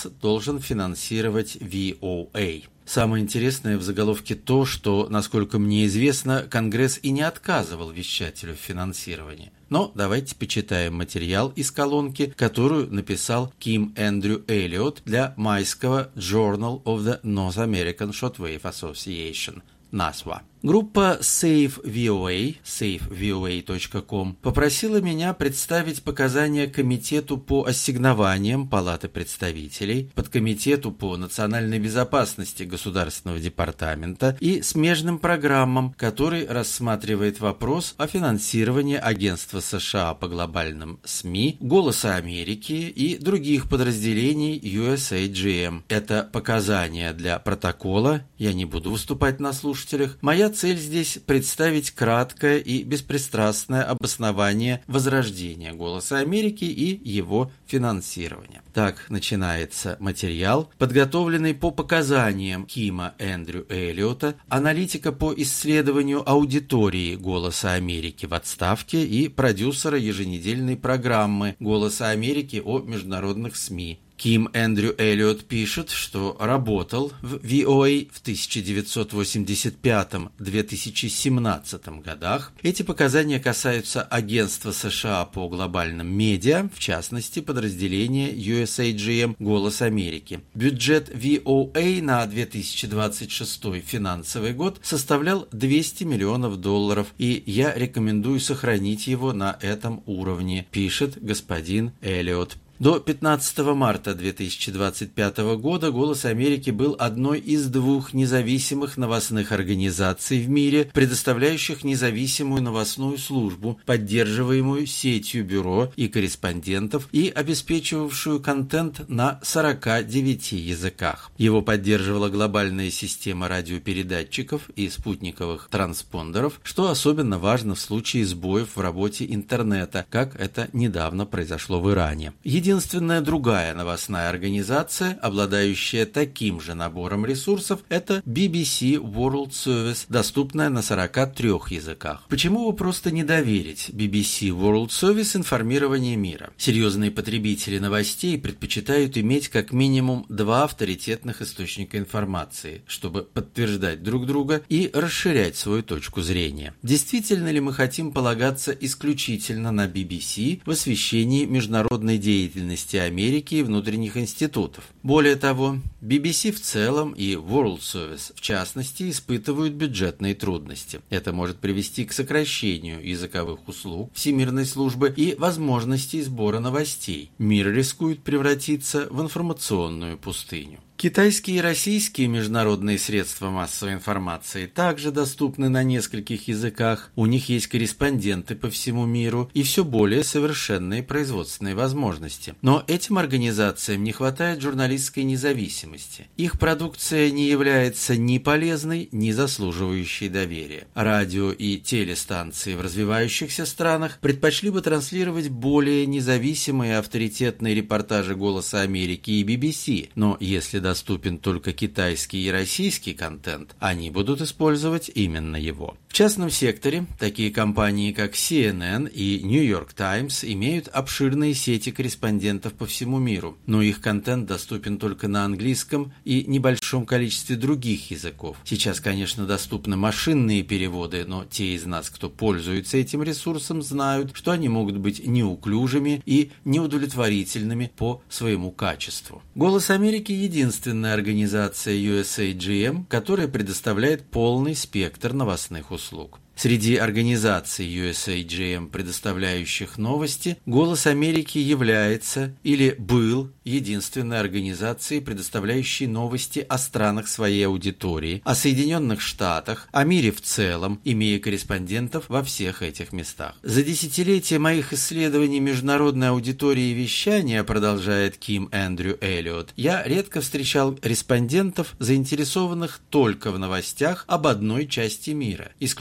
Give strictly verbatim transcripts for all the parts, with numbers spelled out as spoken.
Конгресс должен финансировать ви о эй. Самое интересное в заголовке то, что, насколько мне известно, Конгресс и не отказывал вещателю в финансировании. Но давайте почитаем материал из колонки, которую написал Ким Эндрю Эллиот для майского Journal of the North American Shortwave Association, насва. Группа Save ви о эй, save ви о эй точка ком, попросила меня представить показания Комитету по ассигнованиям Палаты представителей, Подкомитету по национальной безопасности Государственного департамента и смежным программам, который рассматривает вопрос о финансировании Агентства США по глобальным СМИ, Голоса Америки и других подразделений ю эс эй джи эм. Это показания для протокола, я не буду выступать на слушателях. Моя цель здесь представить краткое и беспристрастное обоснование возрождения «Голоса Америки» и его финансирования. Так начинается материал, подготовленный по показаниям Кима Эндрю Эллиота, аналитика по исследованию аудитории «Голоса Америки» в отставке и продюсера еженедельной программы «Голоса Америки» о международных СМИ. Ким Эндрю Эллиот пишет, что работал в ви о эй в тысяча девятьсот восемьдесят пятом — две тысячи семнадцатом годах. Эти показания касаются Агентства США по глобальным медиа, в частности, подразделения ю эс эй джи эм «Голос Америки». Бюджет ви о эй на две тысячи двадцать шестой финансовый год составлял двести миллионов долларов, и я рекомендую сохранить его на этом уровне, пишет господин Эллиот. До пятнадцатого марта две тысячи двадцать пятого года «Голос Америки» был одной из двух независимых новостных организаций в мире, предоставляющих независимую новостную службу, поддерживаемую сетью бюро и корреспондентов и обеспечивавшую контент на сорока девяти языках. Его поддерживала глобальная система радиопередатчиков и спутниковых транспондеров, что особенно важно в случае сбоев в работе интернета, как это недавно произошло в Иране. Единственная другая новостная организация, обладающая таким же набором ресурсов, это би би си World Service, доступная на сорока трёх языках. Почему бы просто не доверить би би си World Service информированию мира? Серьезные потребители новостей предпочитают иметь как минимум два авторитетных источника информации, чтобы подтверждать друг друга и расширять свою точку зрения. Действительно ли мы хотим полагаться исключительно на би би си в освещении международной деятельности Америки и внутренних институтов? Более того, би би си в целом и World Service в частности испытывают бюджетные трудности. Это может привести к сокращению языковых услуг всемирной службы и возможностей сбора новостей. Мир рискует превратиться в информационную пустыню. Китайские и российские международные средства массовой информации также доступны на нескольких языках, у них есть корреспонденты по всему миру и все более совершенные производственные возможности. Но этим организациям не хватает журналистской независимости. Их продукция не является ни полезной, ни заслуживающей доверия. Радио и телестанции в развивающихся странах предпочли бы транслировать более независимые и авторитетные репортажи «Голоса Америки» и би би си, но если доступен только китайский и российский контент, они будут использовать именно его. В частном секторе такие компании, как си эн эн и New York Times, имеют обширные сети корреспондентов по всему миру, но их контент доступен только на английском и небольшом количестве других языков. Сейчас, конечно, доступны машинные переводы, но те из нас, кто пользуется этим ресурсом, знают, что они могут быть неуклюжими и неудовлетворительными по своему качеству. «Голос Америки» — единственная организация ю эс эй джи эм, которая предоставляет полный спектр новостных услуг. Среди организаций ю эс эй джи эм, предоставляющих новости, «Голос Америки» является или был единственной организацией, предоставляющей новости о странах своей аудитории, о Соединенных Штатах, о мире в целом, имея корреспондентов во всех этих местах. За десятилетия моих исследований международной аудитории и вещания, продолжает Ким Эндрю Эллиот, я редко встречал респондентов, заинтересованных только в новостях об одной части мира, исключая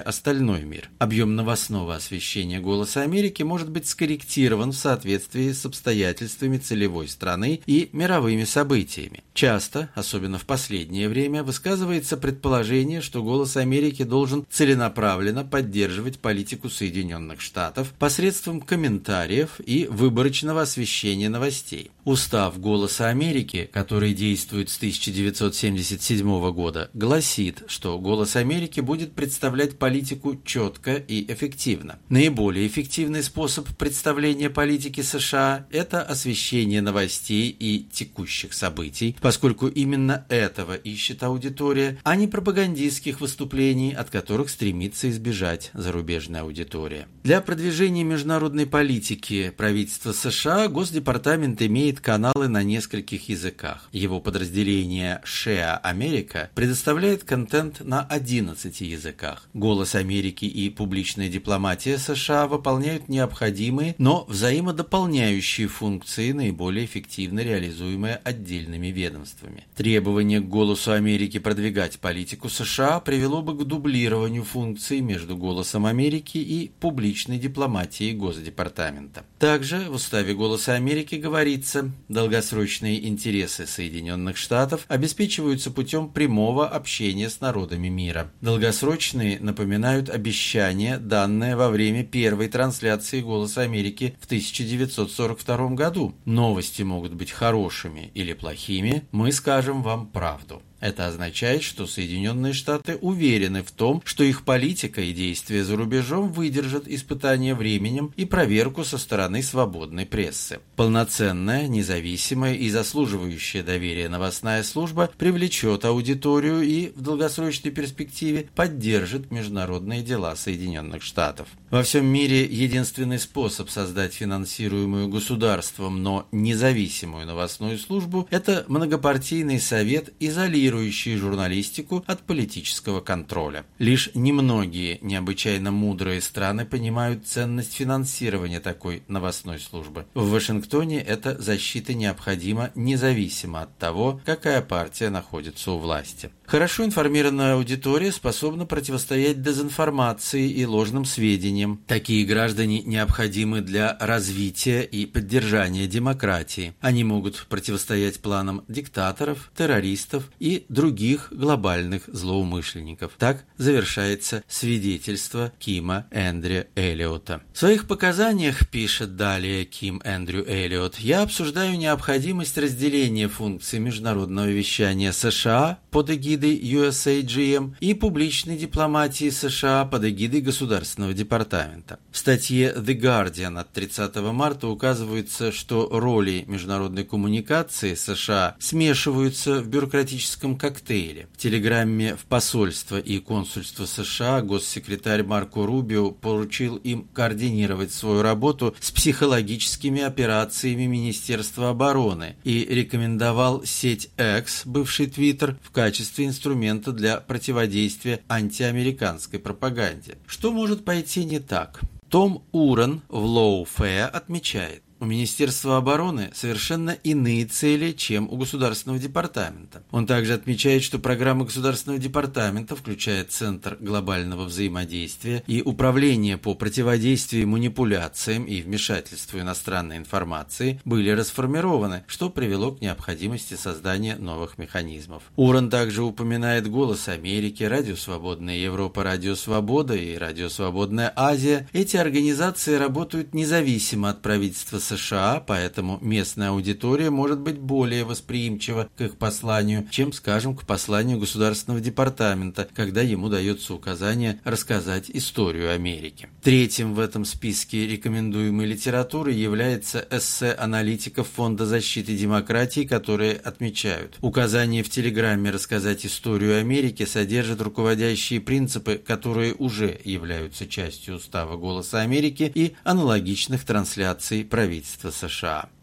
остальной мир. Объем новостного освещения «Голоса Америки» может быть скорректирован в соответствии с обстоятельствами целевой страны и мировыми событиями. Часто, особенно в последнее время, высказывается предположение, что «Голос Америки» должен целенаправленно поддерживать политику Соединенных Штатов посредством комментариев и выборочного освещения новостей. Устав «Голоса Америки», который действует с тысяча девятьсот семьдесят седьмого года, гласит, что «Голос Америки» будет представлять политику четко и эффективно. Наиболее эффективный способ представления политики США – это освещение новостей и текущих событий, поскольку именно этого ищет аудитория, а не пропагандистских выступлений, от которых стремится избежать зарубежная аудитория. Для продвижения международной политики правительства США Госдепартамент имеет каналы на нескольких языках. Его подразделение «Шеа Америка» предоставляет контент на одиннадцати языках. «Голос Америки» и публичная дипломатия США выполняют необходимые, но взаимодополняющие функции, наиболее эффективно реализуемые отдельными ведомствами. Требование к «Голосу Америки» продвигать политику США привело бы к дублированию функций между «Голосом Америки» и публичной дипломатией Госдепартамента. Также в уставе «Голоса Америки» говорится, долгосрочные интересы Соединенных Штатов обеспечиваются путем прямого общения с народами мира. Долгосрочные напоминают обещания, данные во время первой трансляции «Голоса Америки» в тысяча девятьсот сорок втором году. Новости могут быть хорошими или плохими, мы скажем вам правду. Это означает, что Соединенные Штаты уверены в том, что их политика и действия за рубежом выдержат испытания временем и проверку со стороны свободной прессы. Полноценная, независимая и заслуживающая доверия новостная служба привлечет аудиторию и в долгосрочной перспективе поддержит международные дела Соединенных Штатов. Во всем мире единственный способ создать финансируемую государством, но независимую новостную службу – это многопартийный совет, изолирующий журналистику от политического контроля. Лишь немногие необычайно мудрые страны понимают ценность финансирования такой новостной службы. В Вашингтоне эта защита необходима независимо от того, какая партия находится у власти. Хорошо информированная аудитория способна противостоять дезинформации и ложным сведениям. Такие граждане необходимы для развития и поддержания демократии. Они могут противостоять планам диктаторов, террористов и других глобальных злоумышленников. Так завершается свидетельство Кима Эндрю Эллиота. В своих показаниях, пишет далее Ким Эндрю Эллиот, я обсуждаю необходимость разделения функций международного вещания США под эгидой ю эс эй джи эм и публичной дипломатии США под эгидой Государственного департамента. В статье The Guardian от тридцатого марта указывается, что роли международной коммуникации США смешиваются в бюрократическом коктейле. В телеграмме в посольство и консульство США госсекретарь Марко Рубио поручил им координировать свою работу с психологическими операциями Министерства обороны и рекомендовал сеть X, бывший Twitter, в качестве инструмента для противодействия антиамериканской пропаганде. Что может пойти не так? Том Уран в Lawfare отмечает, у Министерства обороны совершенно иные цели, чем у Государственного департамента. Он также отмечает, что программа Государственного департамента, включая Центр глобального взаимодействия и Управление по противодействию манипуляциям и вмешательству иностранной информации, были расформированы, что привело к необходимости создания новых механизмов. Уран также упоминает «Голос Америки», «Радио Свободная Европа», «Радио Свобода» и «Радио Свободная Азия». Эти организации работают независимо от правительства США, поэтому местная аудитория может быть более восприимчива к их посланию, чем, скажем, к посланию Государственного департамента, когда ему дается указание рассказать историю Америки. Третьим в этом списке рекомендуемой литературы является эссе аналитиков Фонда защиты демократии, которые отмечают, указание в телеграмме рассказать историю Америки содержит руководящие принципы, которые уже являются частью устава «Голоса Америки» и аналогичных трансляций правительства США.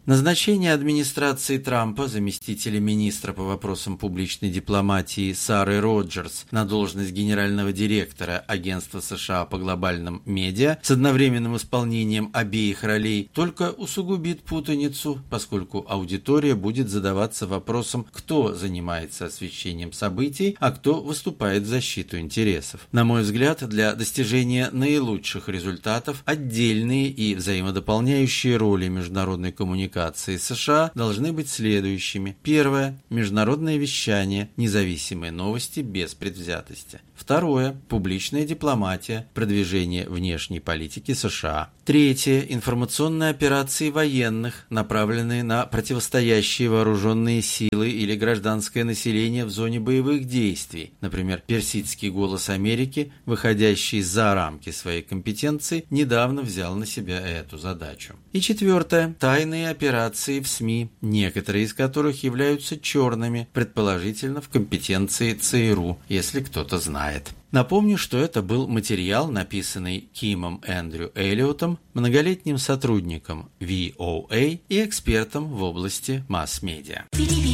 Назначение администрации Трампа заместителя министра по вопросам публичной дипломатии Сары Роджерс на должность генерального директора Агентства США по глобальным медиа с одновременным исполнением обеих ролей только усугубит путаницу, поскольку аудитория будет задаваться вопросом, кто занимается освещением событий, а кто выступает в защиту интересов. На мой взгляд, для достижения наилучших результатов отдельные и взаимодополняющие роли международной коммуникации США должны быть следующими. Первое. Международное вещание, независимые новости без предвзятости. Второе. Публичная дипломатия, продвижение внешней политики США. Третье. Информационные операции военных, направленные на противостоящие вооруженные силы или гражданское население в зоне боевых действий. Например, Персидский голос Америки, выходящий за рамки своей компетенции, недавно взял на себя эту задачу. И четвертое. Тайные операции в СМИ, некоторые из которых являются черными, предположительно в компетенции ЦРУ, если кто-то знает. Напомню, что это был материал, написанный Кимом Эндрю Эллиотом, многолетним сотрудником ви о эй и экспертом в области масс-медиа.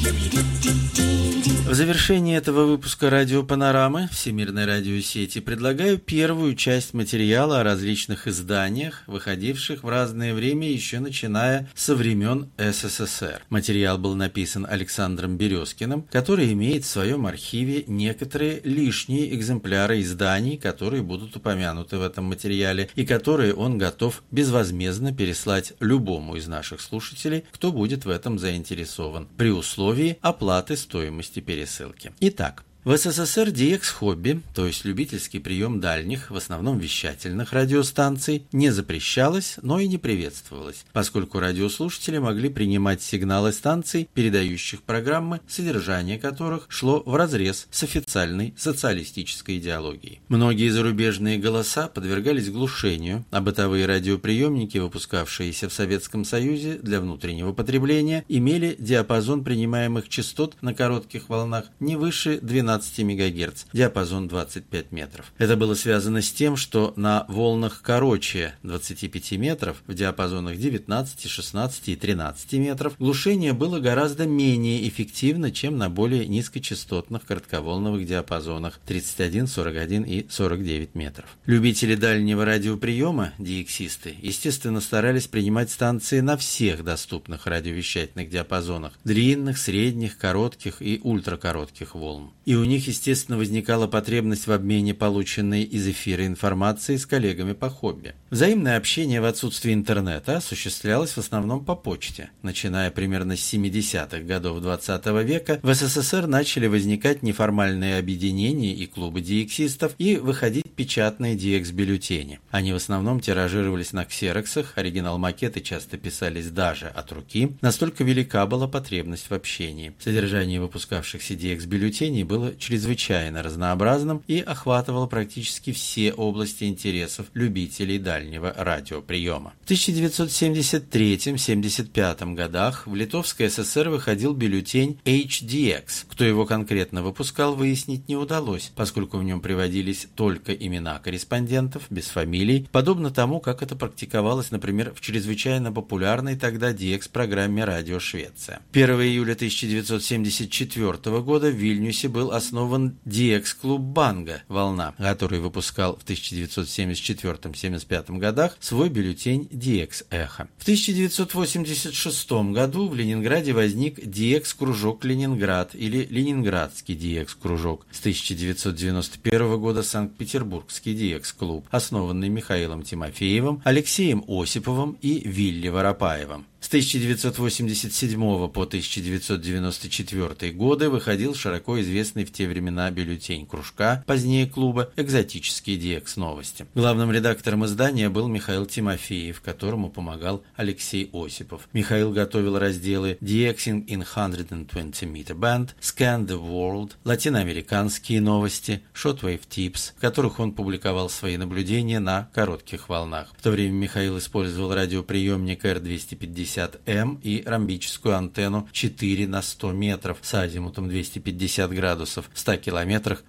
В завершении этого выпуска радиопанорамы Всемирной радиосети предлагаю первую часть материала о различных изданиях, выходивших в разное время, еще начиная со времен эс эс эс эр. Материал был написан Александром Березкиным, который имеет в своем архиве некоторые лишние экземпляры изданий, которые будут упомянуты в этом материале и которые он готов безвозмездно переслать любому из наших слушателей, кто будет в этом заинтересован, при условии оплаты стоимости пересылки. Итак, в эс эс эс эр ди экс-хобби, то есть любительский прием дальних, в основном вещательных радиостанций, не запрещалось, но и не приветствовалось, поскольку радиослушатели могли принимать сигналы станций, передающих программы, содержание которых шло вразрез с официальной социалистической идеологией. Многие зарубежные голоса подвергались глушению, а бытовые радиоприемники, выпускавшиеся в Советском Союзе для внутреннего потребления, имели диапазон принимаемых частот на коротких волнах не выше двенадцати мегагерц, диапазон двадцать пять метров. Это было связано с тем, что на волнах короче двадцати пяти метров, в диапазонах девятнадцати, шестнадцати и тринадцати метров, глушение было гораздо менее эффективно, чем на более низкочастотных коротковолновых диапазонах тридцать один, сорок один и сорок девять метров. Любители дальнего радиоприема, диэксисты, естественно, старались принимать станции на всех доступных радиовещательных диапазонах – длинных, средних, коротких и ультракоротких волн. И у них, естественно, возникала потребность в обмене полученной из эфира информации с коллегами по хобби. Взаимное общение в отсутствии интернета осуществлялось в основном по почте. Начиная примерно с семидесятых годов двадцатого века, в эс эс эс эр начали возникать неформальные объединения и клубы диэксистов и выходить печатные ди экс-бюллетени. Они в основном тиражировались на ксероксах, оригинал-макеты часто писались даже от руки. Настолько велика была потребность в общении. Содержание выпускавшихся ди экс-бюллетеней было чрезвычайно разнообразным и охватывало практически все области интересов любителей дальнего радиоприема. В тысяча девятьсот семьдесят третьем — семьдесят пятом годах в Литовской эс эс эр выходил бюллетень эйч ди экс. Кто его конкретно выпускал, выяснить не удалось, поскольку в нем приводились только имена корреспондентов, без фамилий, подобно тому, как это практиковалось, например, в чрезвычайно популярной тогда ди экс-программе «Радио Швеция». первого июля тысяча девятьсот семьдесят четвёртого года в Вильнюсе был основан ди экс-клуб «Банга» «Волна», который выпускал в тысяча девятьсот семьдесят четвёртом — семьдесят пятом годах свой бюллетень ди экс-Эхо. В тысяча девятьсот восемьдесят шестом году в Ленинграде возник ди экс-кружок «Ленинград» или Ленинградский ди экс-кружок. С тысяча девятьсот девяносто первого года Санкт-Петербургский ди экс-клуб, основанный Михаилом Тимофеевым, Алексеем Осиповым и Вилли Воропаевым. С тысяча девятьсот восемьдесят седьмого по тысяча девятьсот девяносто четвёртый годы выходил широко известный в те времена бюллетень кружка, позднее клуба, «Экзотические ди экс-новости». Главным редактором издания был Михаил Тимофеев, которому помогал Алексей Осипов. Михаил готовил разделы «Dexing in one hundred twenty meter band», «Scan the World», «Латиноамериканские новости», «Shortwave Tips», в которых он публиковал свои наблюдения на коротких волнах. В то время Михаил использовал радиоприемник эр двести пятьдесят эм и ромбическую антенну четыре на сто метров с азимутом двести пятьдесят градусов в ста километрах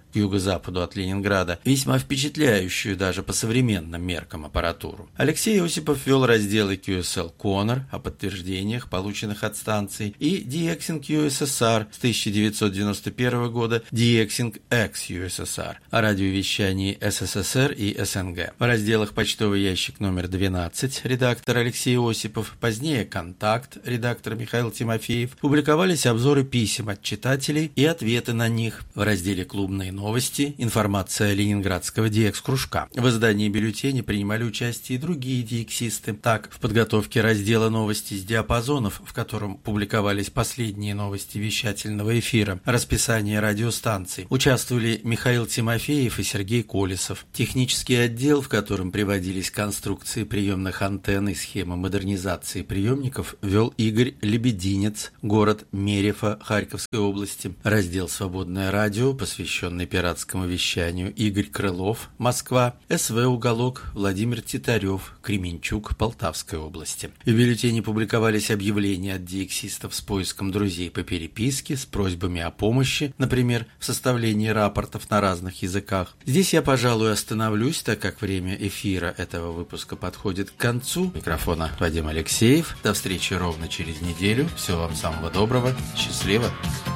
к юго-западу от Ленинграда, весьма впечатляющую даже по современным меркам аппаратуру. Алексей Осипов вел разделы кью эс эл Connor о подтверждениях, полученных от станции, и Dexing ю эс эс ар с тысяча девятьсот девяносто первого года Dexing ex-ю эс эс ар о радиовещании эс эс эс эр и эс эн гэ. В разделах «Почтовый ящик номер двенадцать» редактор Алексей Осипов, позднее «Контакт» редактор Михаил Тимофеев, публиковались обзоры писем от читателей и ответы на них. В разделе «Клубные новости» информация ленинградского диекс-кружка. В издании бюллетеня принимали участие и другие диексисты. Так, в подготовке раздела «Новости с диапазонов», в котором публиковались последние новости вещательного эфира, расписание радиостанций, участвовали Михаил Тимофеев и Сергей Колесов. Технический отдел, в котором приводились конструкции приемных антенн и схемы модернизации приемников, вел Игорь Лебединец, город Мерефа Харьковской области. Раздел «Свободное радио», посвященный пиратскому вещанию, Игорь Крылов, Москва. эс вэ «Уголок», Владимир Титарев, Кременчуг, Полтавской области. В бюллетене публиковались объявления от диексистов с поиском друзей по переписке, с просьбами о помощи, например, в составлении рапортов на разных языках. Здесь я, пожалуй, остановлюсь, так как время эфира этого выпуска подходит к концу. Микрофона Вадим Алексеев. До встречи ровно через неделю. Всего вам самого доброго. Счастливо.